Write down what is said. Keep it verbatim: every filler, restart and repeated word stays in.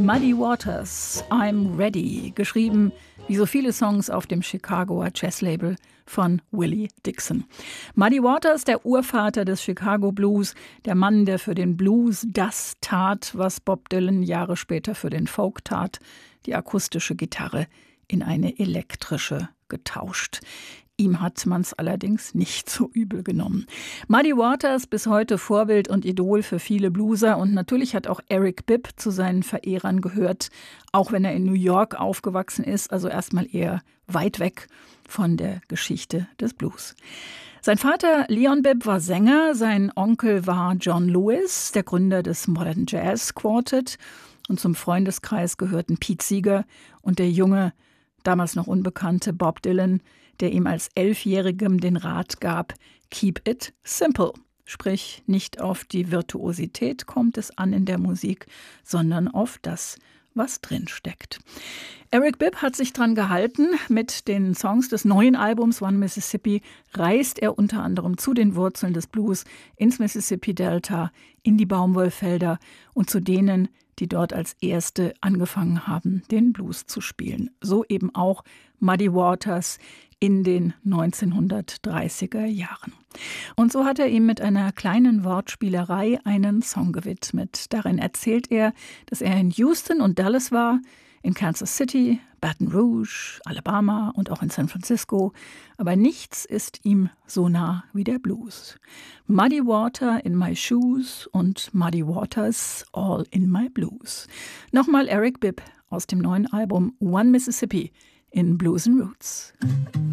Muddy Waters, I'm Ready, geschrieben wie so viele Songs auf dem Chicagoer Jazzlabel von Willie Dixon. Muddy Waters, der Urvater des Chicago Blues, der Mann, der für den Blues das tat, was Bob Dylan Jahre später für den Folk tat, die akustische Gitarre in eine elektrische getauscht. Ihm hat man's allerdings nicht so übel genommen. Muddy Waters bis heute Vorbild und Idol für viele Blueser, und natürlich hat auch Eric Bibb zu seinen Verehrern gehört, auch wenn er in New York aufgewachsen ist, also erstmal eher weit weg von der Geschichte des Blues. Sein Vater Leon Bibb war Sänger, sein Onkel war John Lewis, der Gründer des Modern Jazz Quartet, und zum Freundeskreis gehörten Pete Seeger und der junge, damals noch unbekannte Bob Dylan, der ihm als Elfjährigem den Rat gab, keep it simple. Sprich, nicht auf die Virtuosität kommt es an in der Musik, sondern auf das, was drin steckt. Eric Bibb hat sich dran gehalten. Mit den Songs des neuen Albums One Mississippi reist er unter anderem zu den Wurzeln des Blues ins Mississippi Delta, in die Baumwollfelder und zu denen, die dort als Erste angefangen haben, den Blues zu spielen. So eben auch Muddy Waters in den neunzehnhundertdreißiger Jahren. Und so hat er ihm mit einer kleinen Wortspielerei einen Song gewidmet. Darin erzählt er, dass er in Houston und Dallas war, in Kansas City, Baton Rouge, Alabama und auch in San Francisco. Aber nichts ist ihm so nah wie der Blues. Muddy Water in my shoes und Muddy Waters all in my blues. Nochmal Eric Bibb aus dem neuen Album One Mississippi in Blues and Roots.